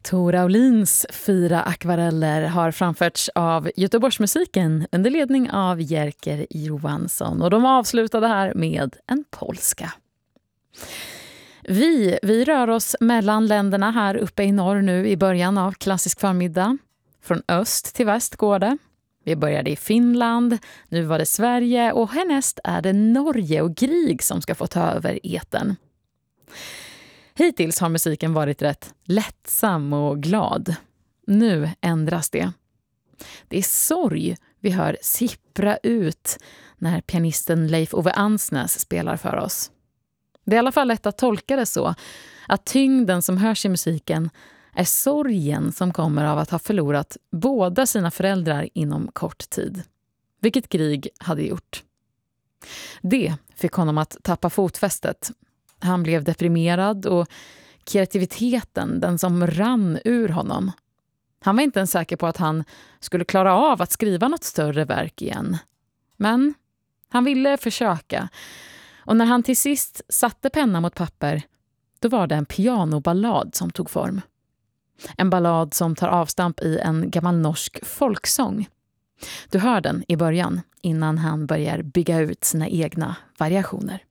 Tor Aulins 4 akvareller har framförts av Göteborgsmusiken under ledning av Jerker Johansson, och de avslutade här med en polska. Vi rör oss mellan länderna här uppe i norr nu i början av klassisk förmiddag. Från öst till väst går det. Vi började i Finland, nu var det Sverige och härnäst är det Norge och Grieg som ska få ta över etern. Hittills har musiken varit rätt lättsam och glad. Nu ändras det. Det är sorg vi hör sippra ut när pianisten Leif Ove Ansnes spelar för oss. Det är i alla fall lätt att tolka det så att tyngden som hörs i musiken är sorgen som kommer av att ha förlorat båda sina föräldrar inom kort tid. Vilket Grieg hade gjort. Det fick honom att tappa fotfästet. Han blev deprimerad och kreativiteten, den som rann ur honom. Han var inte ens säker på att han skulle klara av att skriva något större verk igen. Men han ville försöka. Och när han till sist satte penna mot papper, då var det en pianoballad som tog form. En ballad som tar avstamp i en gammal norsk folksång. Du hör den i början innan han börjar bygga ut sina egna variationer.